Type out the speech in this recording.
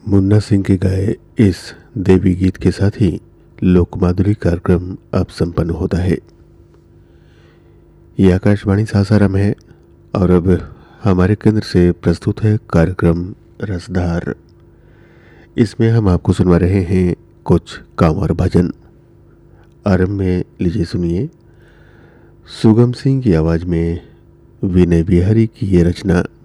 मुन्ना सिंह के गाए इस देवी गीत के साथ ही लोक माधुरी कार्यक्रम अब संपन्न होता है। ये आकाशवाणी सासाराम है और अब हमारे केंद्र से प्रस्तुत है कार्यक्रम रसधार। इसमें हम आपको सुनवा रहे हैं कुछ कांवर भजन। आरंभ में लीजिए सुनिए सुगम सिंह की आवाज़ में विनय बिहारी की ये रचना।